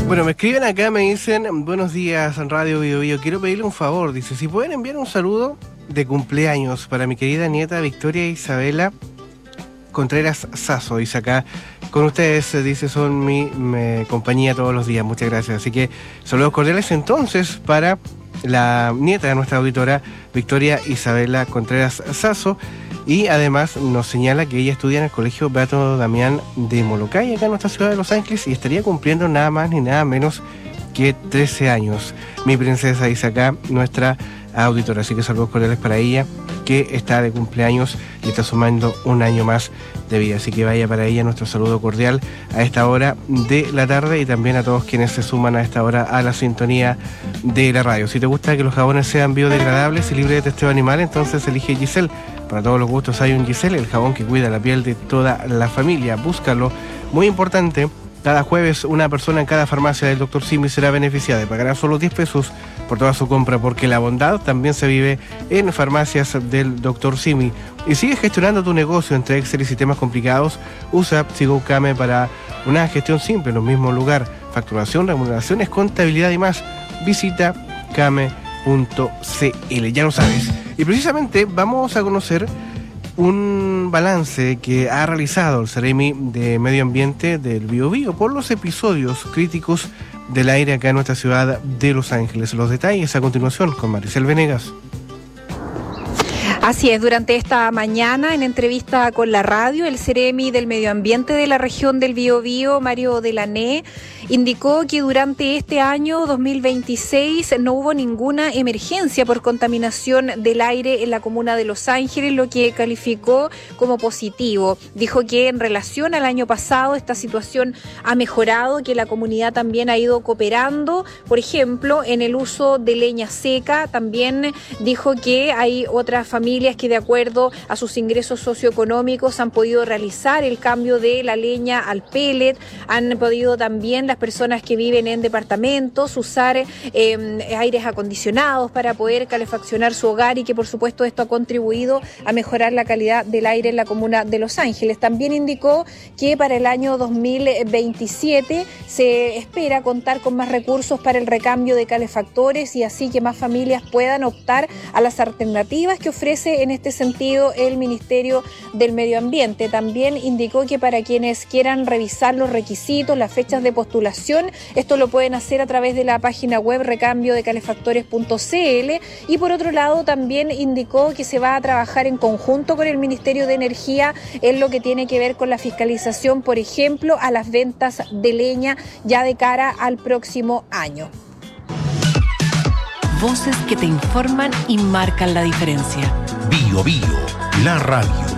Bueno, me escriben acá, me dicen, buenos días, Radio Bio Bio, quiero pedirle un favor, dice, si pueden enviar un saludo de cumpleaños para mi querida nieta Victoria Isabela Contreras Sasso, dice acá, con ustedes, dice, son mi compañía todos los días, muchas gracias. Así que saludos cordiales entonces para la nieta de nuestra auditora Victoria Isabela Contreras Sasso, y además nos señala que ella estudia en el Colegio Beato Damián de Molokai, acá en nuestra ciudad de Los Ángeles, y estaría cumpliendo nada más ni nada menos que 13 años. Mi princesa, dice acá nuestra auditora, así que saludos cordiales para ella, que está de cumpleaños y está sumando un año más de vida, así que vaya para ella nuestro saludo cordial a esta hora de la tarde, y también a todos quienes se suman a esta hora a la sintonía de la radio. Si te gusta que los jabones sean biodegradables y libres de testeo animal, entonces elige Giselle. Para todos los gustos hay un Giselle, el jabón que cuida la piel de toda la familia. Búscalo, muy importante. Cada jueves una persona en cada farmacia del Dr. Simi será beneficiada y pagará solo 10 pesos por toda su compra, porque la bondad también se vive en farmacias del Dr. Simi. Y sigue gestionando tu negocio entre Excel y sistemas complicados. Usa PsigoCame para una gestión simple en un mismo lugar. Facturación, remuneraciones, contabilidad y más. Visita came.cl, ya lo sabes. Y precisamente vamos a conocer un balance que ha realizado el Ceremi de Medio Ambiente del Bio Bio por los episodios críticos del aire acá en nuestra ciudad de Los Ángeles. Los detalles a continuación con Maricel Venegas. Así es, durante esta mañana, en entrevista con la radio, el Ceremi del Medio Ambiente de la región del Bio Bio, Mario Delané, indicó que durante este año 2026 no hubo ninguna emergencia por contaminación del aire en la comuna de Los Ángeles, lo que calificó como positivo. Dijo que en relación al año pasado esta situación ha mejorado, que la comunidad también ha ido cooperando, por ejemplo, en el uso de leña seca. También dijo que hay otras familias que, de acuerdo a sus ingresos socioeconómicos, han podido realizar el cambio de la leña al pellet. Han podido también las personas que viven en departamentos usar aires acondicionados para poder calefaccionar su hogar, y que por supuesto esto ha contribuido a mejorar la calidad del aire en la comuna de Los Ángeles. También indicó que para el año 2027 se espera contar con más recursos para el recambio de calefactores, y así que más familias puedan optar a las alternativas que ofrece en este sentido el Ministerio del Medio Ambiente. También indicó que para quienes quieran revisar los requisitos, las fechas de postulación, esto lo pueden hacer a través de la página web recambiodecalefactores.cl. Y por otro lado también indicó que se va a trabajar en conjunto con el Ministerio de Energía en lo que tiene que ver con la fiscalización, por ejemplo, a las ventas de leña ya de cara al próximo año. Voces que te informan y marcan la diferencia. Bio Bio, la radio.